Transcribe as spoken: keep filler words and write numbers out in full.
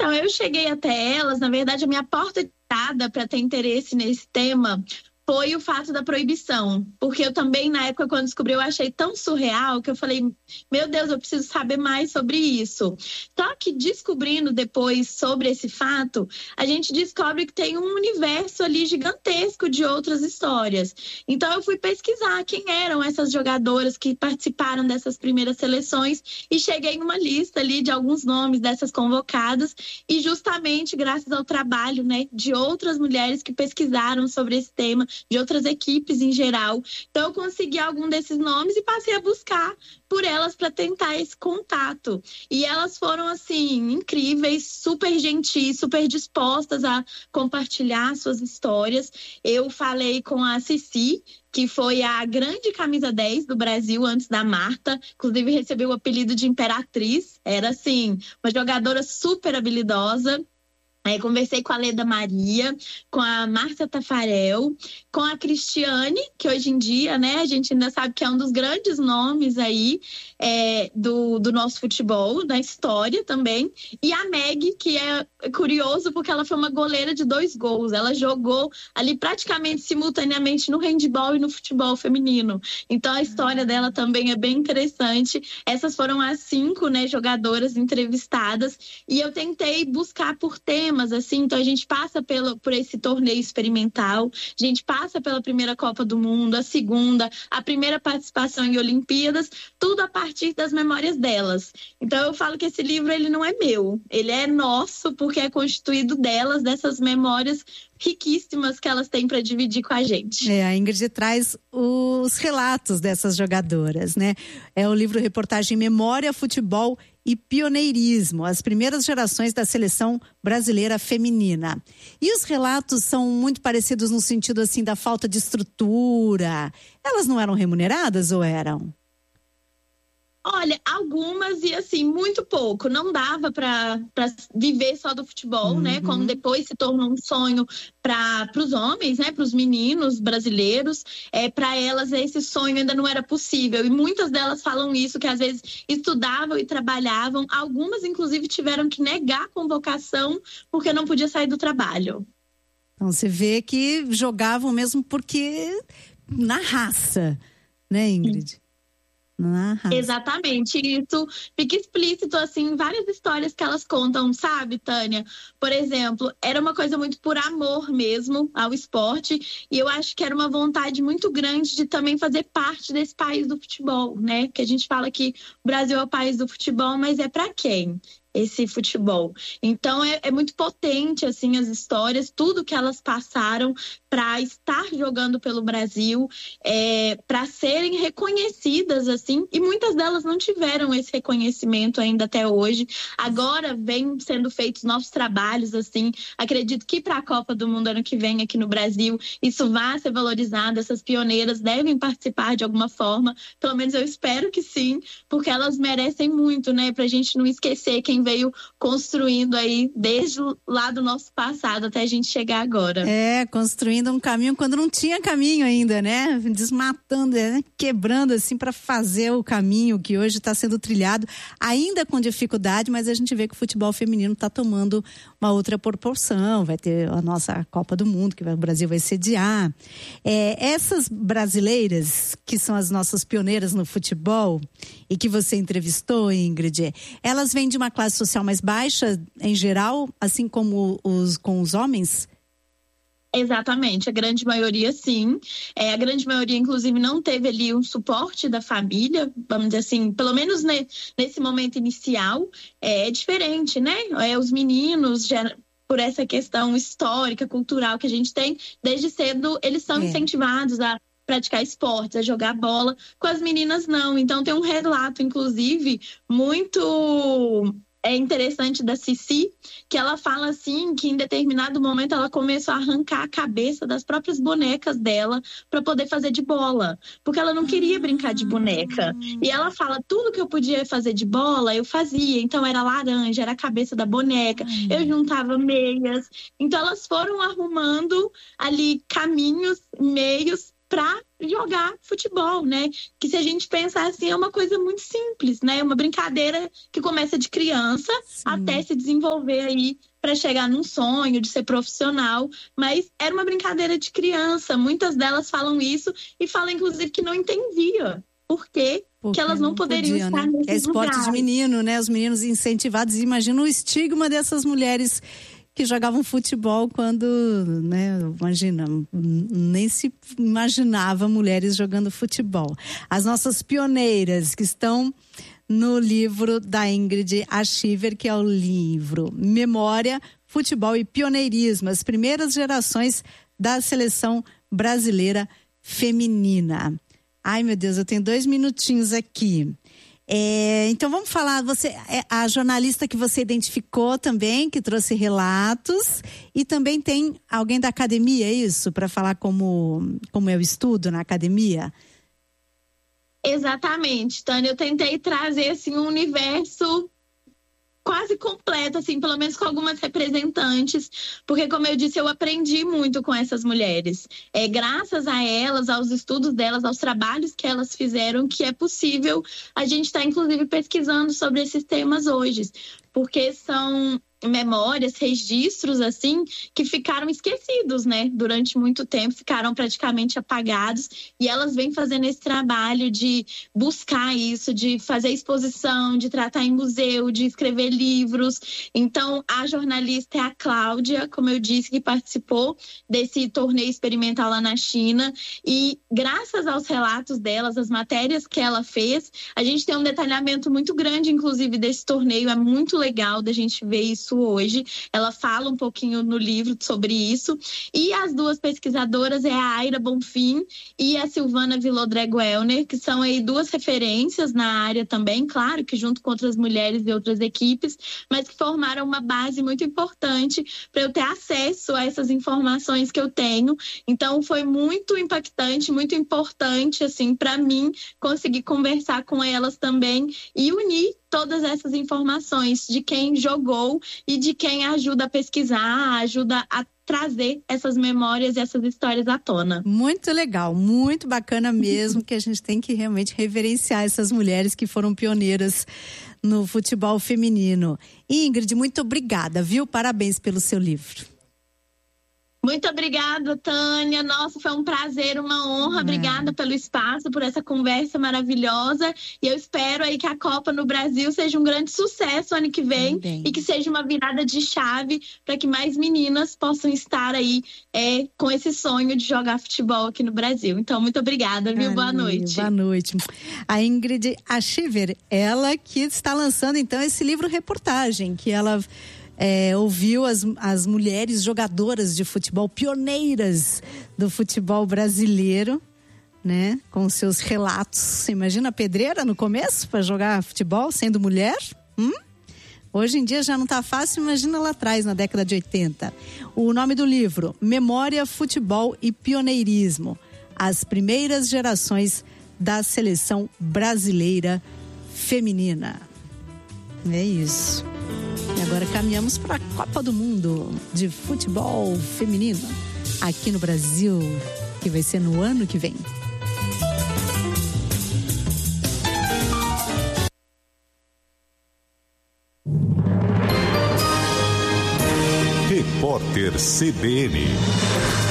Então, eu cheguei até elas, na verdade, a minha porta de entrada para ter interesse nesse tema foi o fato da proibição. Porque eu também, na época, quando descobri, eu achei tão surreal que eu falei, meu Deus, eu preciso saber mais sobre isso. Só que descobrindo depois sobre esse fato, a gente descobre que tem um universo ali gigantesco de outras histórias. Então, eu fui pesquisar quem eram essas jogadoras que participaram dessas primeiras seleções e cheguei em uma lista ali de alguns nomes dessas convocadas e justamente graças ao trabalho, né, de outras mulheres que pesquisaram sobre esse tema, de outras equipes em geral. Então, eu consegui algum desses nomes e passei a buscar por elas para tentar esse contato. E elas foram, assim, incríveis, super gentis, super dispostas a compartilhar suas histórias. Eu falei com a Cici, que foi a grande camisa dez do Brasil antes da Marta. Inclusive, recebeu o apelido de Imperatriz. Era, assim, uma jogadora super habilidosa. Aí conversei com a Leda Maria, com a Márcia Tafarel, com a Cristiane, que hoje em dia, né, a gente ainda sabe que é um dos grandes nomes aí é, do, do nosso futebol, da história também. E a Meg, que é curioso porque ela foi uma goleira de dois gols. Ela jogou ali praticamente simultaneamente no handball e no futebol feminino. Então a história dela também é bem interessante. Essas foram as cinco, né, jogadoras entrevistadas. E eu tentei buscar por tema, assim, então a gente passa pelo, por esse torneio experimental, a gente passa pela primeira Copa do Mundo, a segunda, a primeira participação em Olimpíadas, tudo a partir das memórias delas. Então eu falo que esse livro ele não é meu, ele é nosso porque é constituído delas, dessas memórias riquíssimas que elas têm para dividir com a gente. É, a Ingrid traz os relatos dessas jogadoras, né? É o livro reportagem Memória, Futebol e Pioneirismo, as primeiras gerações da seleção brasileira feminina. E os relatos são muito parecidos no sentido assim da falta de estrutura. Elas não eram remuneradas ou eram? Olha, algumas e assim, muito pouco. Não dava para viver só do futebol, uhum. né? Como depois se tornou um sonho para os homens, né? Para os meninos brasileiros. É, para elas, esse sonho ainda não era possível. E muitas delas falam isso, que às vezes estudavam e trabalhavam. Algumas, inclusive, tiveram que negar a convocação porque não podia sair do trabalho. Então, você vê que jogavam mesmo porque na raça, né, Ingrid? Sim. Exatamente, isso fica explícito assim em várias histórias que elas contam, sabe, Tânia? Por exemplo, era uma coisa muito por amor mesmo ao esporte e eu acho que era uma vontade muito grande de também fazer parte desse país do futebol, né? Que a gente fala que o Brasil é o país do futebol, mas é para quem? Esse futebol. Então é, é muito potente assim as histórias, tudo que elas passaram para estar jogando pelo Brasil, é, para serem reconhecidas assim, e muitas delas não tiveram esse reconhecimento ainda até hoje. Agora vem sendo feitos novos trabalhos assim. Acredito que para a Copa do Mundo ano que vem aqui no Brasil isso vai ser valorizado. Essas pioneiras devem participar de alguma forma. Pelo menos eu espero que sim, porque elas merecem muito, né? Para a gente não esquecer quem veio construindo aí desde lá do nosso passado até a gente chegar agora. É, construindo um caminho quando não tinha caminho ainda, né? Desmatando, né? Quebrando assim para fazer o caminho que hoje está sendo trilhado, ainda com dificuldade, mas a gente vê que o futebol feminino está tomando uma outra proporção. Vai ter a nossa Copa do Mundo, que o Brasil vai sediar. É, essas brasileiras, que são as nossas pioneiras no futebol, e que você entrevistou, Ingrid, elas vêm de uma classe social mais baixa, em geral, assim como os, com os homens? Exatamente, a grande maioria sim. É, a grande maioria, inclusive, não teve ali um suporte da família, vamos dizer assim, pelo menos ne, nesse momento inicial. É, é diferente, né? É, os meninos, já, por essa questão histórica, cultural que a gente tem, desde cedo eles são é. incentivados a praticar esportes, a jogar bola. Com as meninas, não. Então, tem um relato, inclusive, muito... É interessante da Cici, que ela fala assim, que em determinado momento ela começou a arrancar a cabeça das próprias bonecas dela para poder fazer de bola, porque ela não queria brincar de boneca. E ela fala, tudo que eu podia fazer de bola, eu fazia. Então era laranja, era a cabeça da boneca, eu juntava meias. Então elas foram arrumando ali caminhos, meios, para jogar futebol, né? Que se a gente pensar assim, é uma coisa muito simples, né? Uma brincadeira que começa de criança Sim. até se desenvolver aí para chegar num sonho de ser profissional, mas era uma brincadeira de criança. Muitas delas falam isso e falam, inclusive, que não entendia por quê que elas não, não poderiam podia, estar né? nesses É esporte lugares. de menino, né? Os meninos incentivados. Imagina o estigma dessas mulheres que jogavam futebol quando, né, imagina, nem se imaginava mulheres jogando futebol. As nossas pioneiras que estão no livro da Ingrid Achiver, que é o livro Memória, Futebol e Pioneirismo, as primeiras gerações da seleção brasileira feminina. Ai, meu Deus, eu tenho dois minutinhos aqui. É, então vamos falar, você é a jornalista que você identificou também, que trouxe relatos, e também tem alguém da academia, é isso? Para falar como, como é o estudo na academia? Exatamente, Tânia. Eu tentei trazer assim, um universo quase completo, assim, pelo menos com algumas representantes, porque, como eu disse, eu aprendi muito com essas mulheres. É graças a elas, aos estudos delas, aos trabalhos que elas fizeram, que é possível a gente estar, tá, inclusive, pesquisando sobre esses temas hoje, porque são memórias, registros, assim, que ficaram esquecidos, né? Durante muito tempo, ficaram praticamente apagados, e elas vêm fazendo esse trabalho de buscar isso, de fazer exposição, de tratar em museu, de escrever livros. Então, a jornalista é a Cláudia, como eu disse, que participou desse torneio experimental lá na China, e graças aos relatos delas, as matérias que ela fez, a gente tem um detalhamento muito grande, inclusive, desse torneio. É muito legal da gente ver isso hoje. Ela fala um pouquinho no livro sobre isso. E as duas pesquisadoras é a Aira Bonfim e a Silvana Villodré-Guelner, que são aí duas referências na área também, claro que junto com outras mulheres e outras equipes, mas que formaram uma base muito importante para eu ter acesso a essas informações que eu tenho. Então foi muito impactante, muito importante assim para mim conseguir conversar com elas também e unir todas essas informações de quem jogou e de quem ajuda a pesquisar, ajuda a trazer essas memórias e essas histórias à tona. Muito legal, muito bacana mesmo, que a gente tem que realmente reverenciar essas mulheres que foram pioneiras no futebol feminino. Ingrid, muito obrigada, viu? Parabéns pelo seu livro. Muito obrigada, Tânia. Nossa, foi um prazer, uma honra. É. Obrigada pelo espaço, por essa conversa maravilhosa. E eu espero aí que a Copa no Brasil seja um grande sucesso ano que vem Bem. e que seja uma virada de chave para que mais meninas possam estar aí é, com esse sonho de jogar futebol aqui no Brasil. Então, muito obrigada, viu? Ai, boa noite. Boa noite. A Ingrid Achiver, ela que está lançando então esse livro-reportagem, que ela... É, ouviu as, as mulheres jogadoras de futebol, pioneiras do futebol brasileiro, né? Com seus relatos. Você imagina a pedreira no começo para jogar futebol sendo mulher? Hum? Hoje em dia já não tá fácil, imagina lá atrás, na década de oitenta. O nome do livro, Memória, Futebol e Pioneirismo. As primeiras gerações da seleção brasileira feminina. É isso. E agora caminhamos para a Copa do Mundo de futebol feminino aqui no Brasil, que vai ser no ano que vem. Repórter C B N.